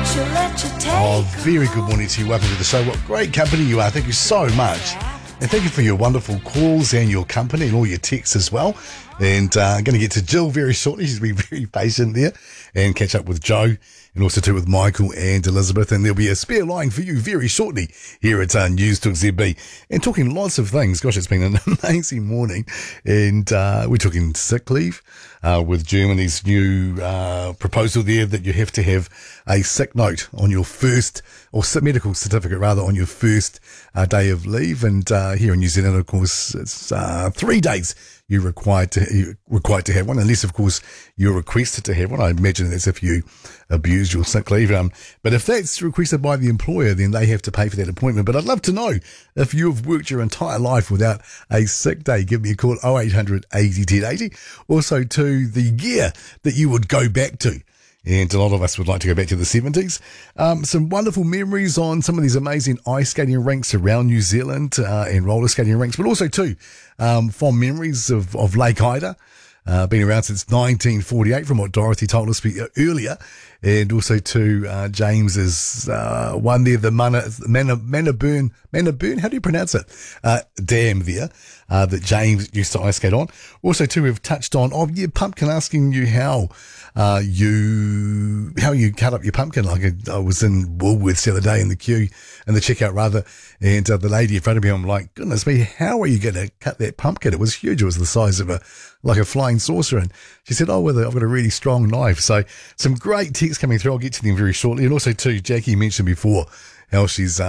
Oh, very good morning to you. Welcome to the show. What great company you are. Thank you so much. And thank you for your wonderful calls and your company and all your texts as well. And I'm going to get to Jill very shortly. She's been very patient there. And catch up with Joe and also too with Michael and Elizabeth. And there'll be a spare line for you very shortly here at News Talk ZB. And talking lots of things. Gosh, it's been an amazing morning. And we're talking sick leave with Germany's new proposal there that you have to have a sick note on your first, or medical certificate rather, on your first day of leave. And here in New Zealand, of course, it's 3 days you're required to have one, unless, of course, you're requested to have one. I imagine that's if you abuse your sick leave. But if that's requested by the employer, then they have to pay for that appointment. But I'd love to know if you've worked your entire life without a sick day. Give me a call, 0800 80 10 80. Also, to the year that you would go back to. And a lot of us would like to go back to the 70s. Some wonderful memories on some of these amazing ice skating rinks around New Zealand and roller skating rinks, but also too fond memories of Lake Ida. Been around since 1948 from what Dorothy told us earlier. And also to James's one there, the Mannaburn, how do you pronounce it? Dam there that James used to ice skate on. Also too, we've touched on, pumpkin, asking you how you cut up your pumpkin. Like I was in Woolworths the other day in the checkout rather, and the lady in front of me, I'm like, goodness me, how are you going to cut that pumpkin? It was huge. It was the size of a flying saucer. And she said, I've got a really strong knife. So some great texts coming through. I'll get to them very shortly. And also too, Jackie mentioned before how she's